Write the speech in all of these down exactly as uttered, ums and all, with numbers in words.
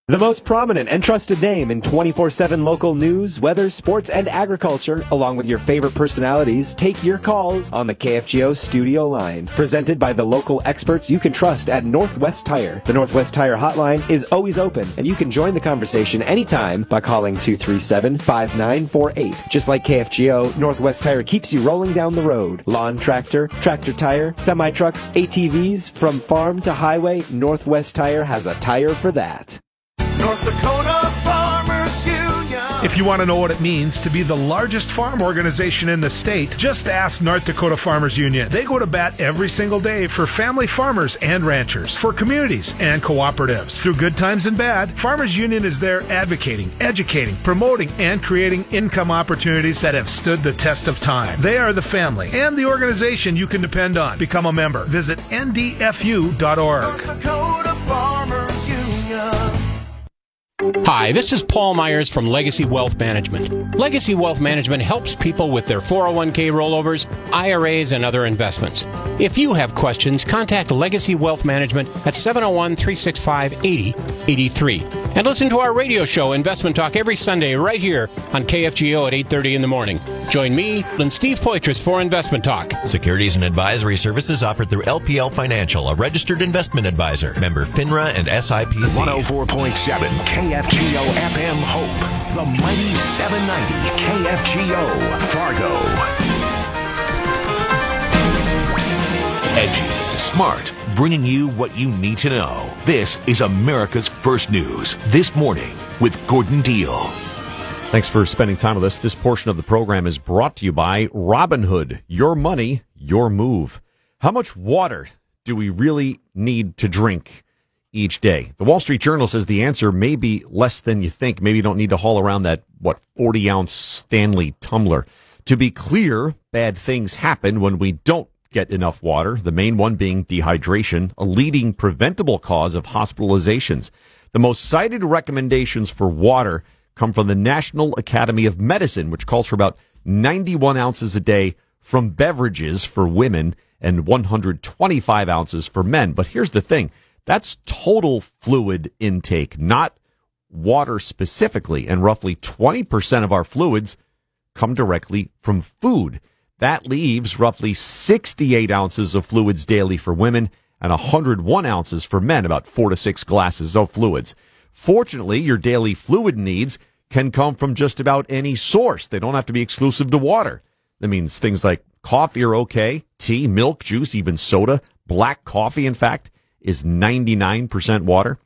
The most prominent and trusted name in twenty-four seven local news, weather, sports, and agriculture, along with your favorite personalities, take your calls on the K F G O studio line. Presented by the local experts you can trust at Northwest Tire. The Northwest Tire hotline is always open, and you can join the conversation anytime by calling two three seven, five nine four eight. Just like K F G O, Northwest Tire keeps you rolling down the road. Lawn tractor, tractor tire, semi-trucks, A T Vs, from farm to highway, Northwest Tire has a tire for that. North Dakota Farmers Union. If you want to know what it means to be the largest farm organization in the state, just ask North Dakota Farmers Union. They go to bat every single day for family farmers and ranchers, for communities and cooperatives. Through good times and bad, Farmers Union is there advocating, educating, promoting, and creating income opportunities that have stood the test of time. They are the family and the organization you can depend on. Become a member. Visit N D F U dot org. North Dakota Farmers Union. Hi, this is Paul Myers from Legacy Wealth Management. Legacy Wealth Management helps people with their four oh one k rollovers, I R As, and other investments. If you have questions, contact Legacy Wealth Management at seven oh one, three six five, eight oh eight three. And listen to our radio show, Investment Talk, every Sunday right here on K F G O at eight thirty in the morning. Join me and Steve Poitras for Investment Talk. Securities and advisory services offered through L P L Financial, a registered investment advisor. Member FINRA and S I P C. one oh four point seven K F G O F M Hope. The mighty seven ninety K F G O Fargo. Edgy, smart, bringing you what you need to know. This is America's First News. This morning with Gordon Deal. Thanks for spending time with us. This portion of the program is brought to you by Robinhood. Your money, your move. How much water do we really need to drink each day? The Wall Street Journal says the answer may be less than you think. Maybe you don't need to haul around that, what, forty-ounce Stanley tumbler. To be clear, bad things happen when we don't get enough water, the main one being dehydration, a leading preventable cause of hospitalizations. The most cited recommendations for water come from the National Academy of Medicine, which calls for about ninety-one ounces a day from beverages for women and one hundred twenty-five ounces for men. But here's the thing. That's total fluid intake, not water specifically. And roughly twenty percent of our fluids come directly from food. That leaves roughly sixty-eight ounces of fluids daily for women and one hundred one ounces for men, about four to six glasses of fluids. Fortunately, your daily fluid needs can come from just about any source. They don't have to be exclusive to water. That means things like coffee are okay, tea, milk, juice, even soda. Black coffee, in fact, is ninety-nine percent water.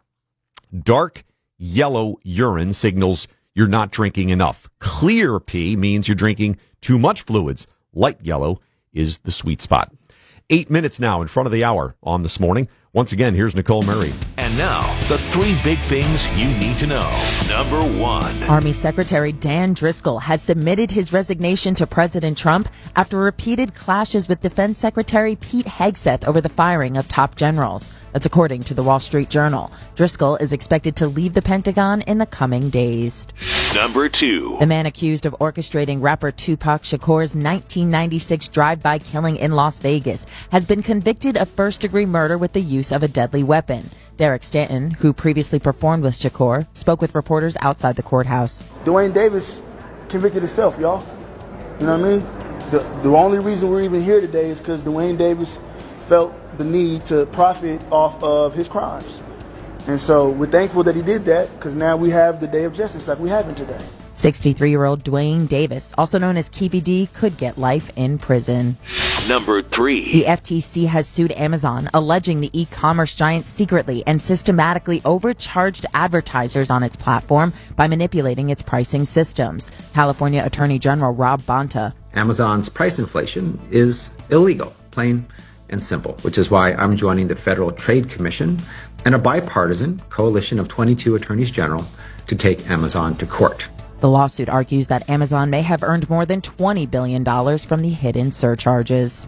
Dark yellow urine signals you're not drinking enough. Clear pee means you're drinking too much fluids. Light yellow is the sweet spot. Eight minutes now in front of the hour on This Morning. Once again, here's Nicole Murray. And now, the three big things you need to know. Number one. Army Secretary Dan Driscoll has submitted his resignation to President Trump after repeated clashes with Defense Secretary Pete Hegseth over the firing of top generals. That's according to the Wall Street Journal. Driscoll is expected to leave the Pentagon in the coming days. Number two. The man accused of orchestrating rapper Tupac Shakur's nineteen ninety-six drive-by killing in Las Vegas has been convicted of first-degree murder with the use of a deadly weapon. Derek Stanton, who previously performed with Shakur, spoke with reporters outside the courthouse. Dwayne Davis convicted himself, y'all. You know what I mean? The, the only reason we're even here today is because Dwayne Davis felt the need to profit off of his crimes. And so we're thankful that he did that, because now we have the day of justice like we have it today. sixty-three-year-old Dwayne Davis, also known as Kevy D, could get life in prison. Number three. The F T C has sued Amazon, alleging the e-commerce giant secretly and systematically overcharged advertisers on its platform by manipulating its pricing systems. California Attorney General Rob Bonta. Amazon's price inflation is illegal, plain and simple, which is why I'm joining the Federal Trade Commission and a bipartisan coalition of twenty-two attorneys general to take Amazon to court. The lawsuit argues that Amazon may have earned more than twenty billion dollars from the hidden surcharges.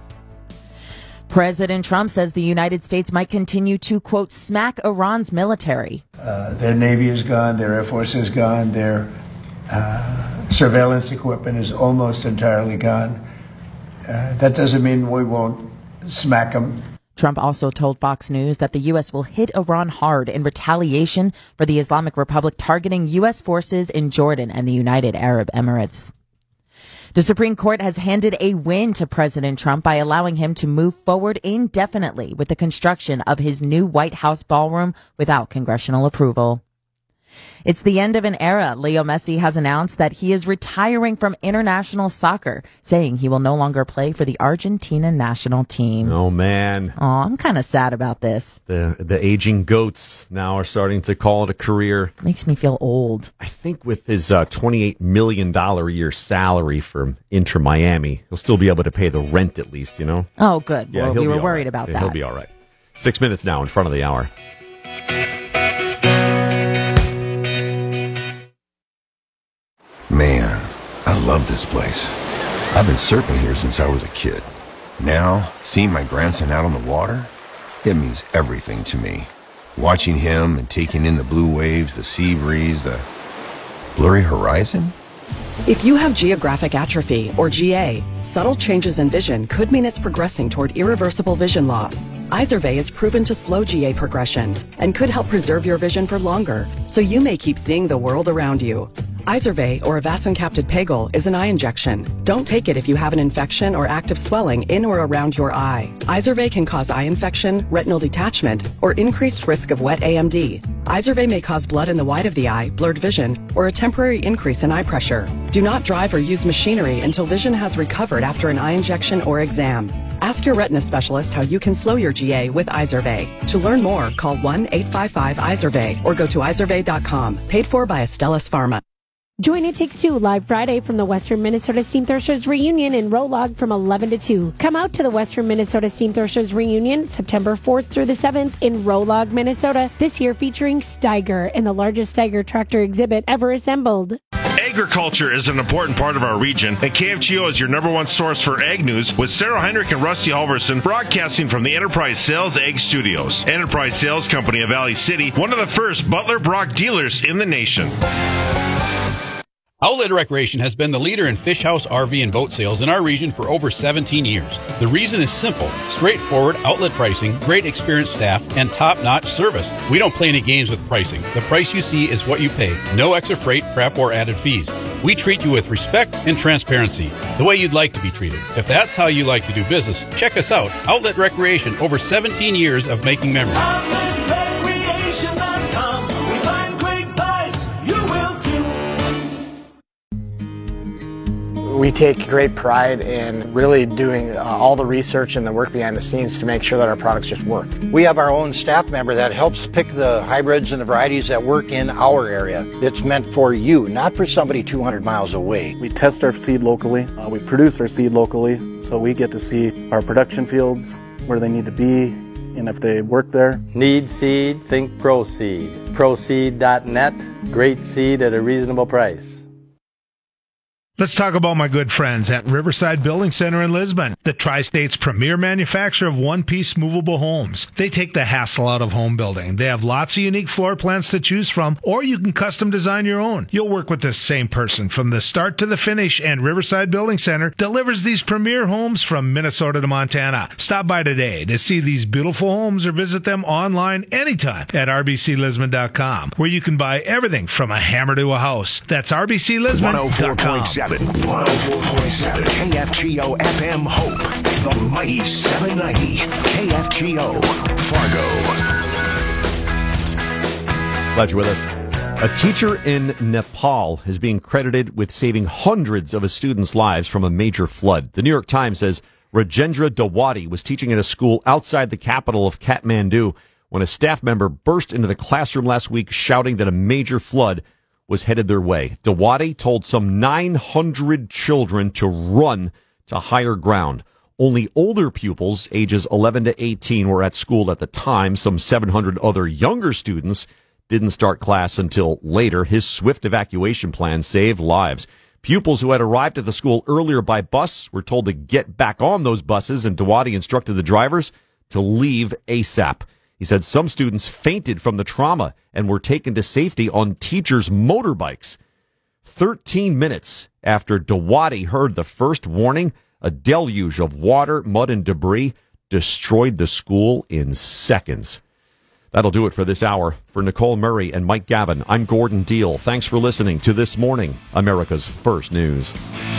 President Trump says the United States might continue to, quote, smack Iran's military. Uh, their Navy is gone, their Air Force is gone, their uh, surveillance equipment is almost entirely gone. Uh, that doesn't mean we won't smack them. Trump also told Fox News that the U S will hit Iran hard in retaliation for the Islamic Republic targeting U S forces in Jordan and the United Arab Emirates. The Supreme Court has handed a win to President Trump by allowing him to move forward indefinitely with the construction of his new White House ballroom without congressional approval. It's the end of an era. Leo Messi has announced that he is retiring from international soccer, saying he will no longer play for the Argentina national team. Oh, man. Oh, I'm kind of sad about this. The the aging goats now are starting to call it a career. Makes me feel old. I think with his uh, twenty-eight million dollars a year salary from Inter Miami, he'll still be able to pay the rent at least, you know? Oh, good. Yeah, well, we were worried right. about yeah, that. He'll be all right. Six minutes now in front of the hour. Man, I love this place. I've been surfing here since I was a kid. Now, seeing my grandson out on the water, it means everything to me. Watching him and taking in the blue waves, the sea breeze, the blurry horizon. If you have geographic atrophy, or G A, subtle changes in vision could mean it's progressing toward irreversible vision loss. Izervay is proven to slow G A progression and could help preserve your vision for longer, so you may keep seeing the world around you. Izervay, or avacincaptad pegol, is an eye injection. Don't take it if you have an infection or active swelling in or around your eye. Izervay can cause eye infection, retinal detachment, or increased risk of wet A M D. Izervay may cause blood in the white of the eye, blurred vision, or a temporary increase in eye pressure. Do not drive or use machinery until vision has recovered after an eye injection or exam. Ask your retina specialist how you can slow your G A with Izervay. To learn more, call one eight five five Izervay or go to izervay dot com. Paid for by Astellas Pharma. Join It Takes Two live Friday from the Western Minnesota Steam Threshers Reunion in Rolog from eleven to two. Come out to the Western Minnesota Steam Threshers Reunion September fourth through the seventh in Rolog, Minnesota, this year featuring Steiger and the largest Steiger tractor exhibit ever assembled. Agriculture is an important part of our region, and K F G O is your number one source for ag news, with Sarah Heinrich and Rusty Halverson broadcasting from the Enterprise Sales Ag Studios. Enterprise Sales Company of Valley City, one of the first Butler Brock dealers in the nation. Outlet Recreation has been the leader in fish house, R V, and boat sales in our region for over seventeen years. The reason is simple: straightforward outlet pricing, great experienced staff, and top-notch service. We don't play any games with pricing. The price you see is what you pay. No extra freight, prep, or added fees. We treat you with respect and transparency, the way you'd like to be treated. If that's how you like to do business, check us out. Outlet Recreation, over seventeen years of making memories. outlet recreation dot com. We find great buys. You will too. We take great pride in really doing uh, all the research and the work behind the scenes to make sure that our products just work. We have our own staff member that helps pick the hybrids and the varieties that work in our area. It's meant for you, not for somebody two hundred miles away. We test our seed locally. Uh, we produce our seed locally, so we get to see our production fields, where they need to be, and if they work there. Need seed? Think ProSeed. ProSeed dot net. Great seed at a reasonable price. Let's talk about my good friends at Riverside Building Center in Lisbon, the Tri-State's premier manufacturer of one-piece movable homes. They take the hassle out of home building. They have lots of unique floor plans to choose from, or you can custom design your own. You'll work with the same person from the start to the finish, and Riverside Building Center delivers these premier homes from Minnesota to Montana. Stop by today to see these beautiful homes or visit them online anytime at r b c lisbon dot com, where you can buy everything from a hammer to a house. That's r b c lisbon dot com. one oh four point seven K F G O F M Hope, the mighty seven ninety K F G O Fargo. Glad you're with us. A teacher in Nepal is being credited with saving hundreds of his students' lives from a major flood. The New York Times says Rajendra Dawadi was teaching at a school outside the capital of Kathmandu when a staff member burst into the classroom last week shouting that a major flood was headed their way. Dawadi told some nine hundred children to run to higher ground. Only older pupils, ages eleven to eighteen, were at school at the time. Some seven hundred other younger students didn't start class until later. His swift evacuation plan saved lives. Pupils who had arrived at the school earlier by bus were told to get back on those buses, and Dawadi instructed the drivers to leave ASAP. He said some students fainted from the trauma and were taken to safety on teachers' motorbikes. Thirteen minutes after Dawadi heard the first warning, a deluge of water, mud, and debris destroyed the school in seconds. That'll do it for this hour. For Nicole Murray and Mike Gavin, I'm Gordon Deal. Thanks for listening to This Morning, America's First News.